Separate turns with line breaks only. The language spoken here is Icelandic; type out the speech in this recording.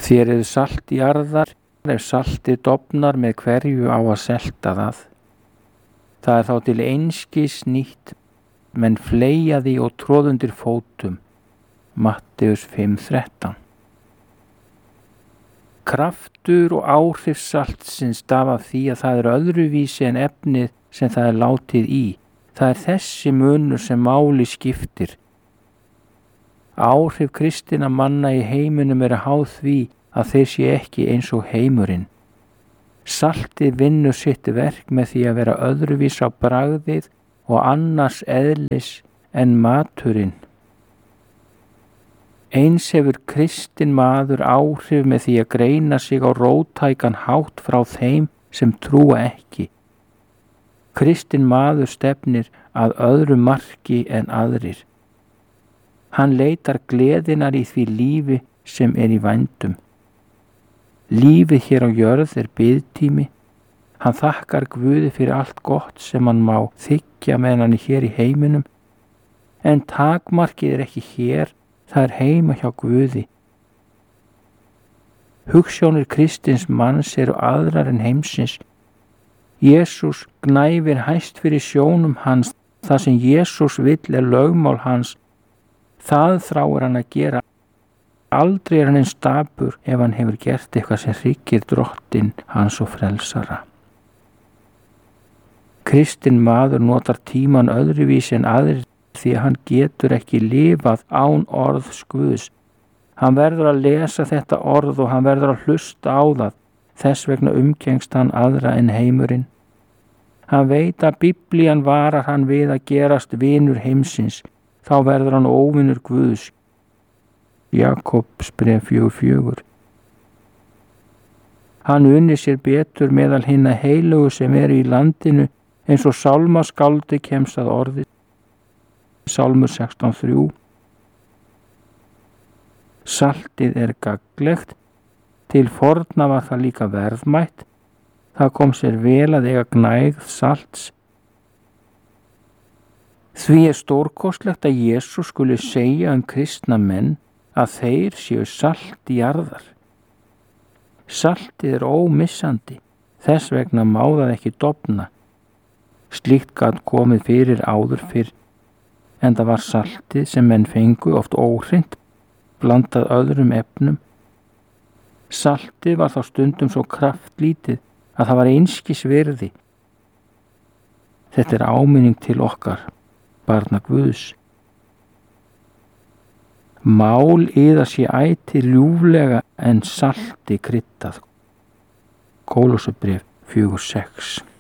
Þér eruð salt jarðar, ef saltið dofnar með hverju á að selta það. Það er þá til einskis nýtt, menn fleygja því og troða undir fótum. Matteus 5:13. Kraftur og áhrif saltsins stafa af því að það er öðruvísi en efnið sem það er látið í. Það er þessi munur sem máli skiptir. Áhrif kristinna manna í heiminum eru háð því að þeir sé ekki eins og heimurinn. Saltið vinnur sitt verk með því að vera öðruvís á bragðið og annars eðlis en maturinn. Eins hefur kristinn maður áhrif með því að greina sig á róttækan hátt frá þeim sem trúa ekki. Kristinn maður stefnir að öðru marki en aðrir. Hann leitar gleðinar í því lífi sem er í vændum. Lífið hér á jörð er biðtími. Hann þakkar Guði fyrir allt gott sem hann má þiggja meðan hann er hér í heiminum. En takmarkið er ekki hér, það er heima hjá Guði. Hugsjónir kristins manns eru aðrar en heimsins. Jesús gnæfir hæst fyrir sjónum hans. Það sem Jesús vill er lögmál hans. Það þráir hann að gera. Aldrei er hann eins dapur ef hann hefur gert eitthvað sem hryggir drottinn hans og frelsara. Kristinn maður notar tíman öðruvísi en aðrir því að hann getur ekki lifað án orðs Guðs. Hann verður að lesa þetta orð og hann verður að hlusta á það. Þess vegna umgengst hann aðra en heimurinn. Hann veit að Biblían varar hann við að gerast vinur heimsins. Þá verður hann óvinur Guðs. Jakobsbréf 4:4. Hann unni sér betur meðal hinna heilugu sem eru í landinu eins og sálmaskáldi kemst að orði. Sálmur 16:3. Saltið er gagnlegt. Til forna var það líka verðmætt. Það kom sér vel að eiga gnægð salts. Því er stórkostlegt að Jesús skuli segja kristna menn að þeir séu salt jarðar. Saltið er ómissandi, þess vegna má það ekki dofna. Slíkt gat komið fyrir áður fyrr, en það var saltið sem menn fengu oft óhreint, blandað öðrum efnum. Saltið var þá stundum svo kraftlítið að það var einskis virði. Þetta er áminning til okkar, barna Guðs. Mál yðar sé ætíð ljúflega en salti kryddað. Kólosabréf 4:6.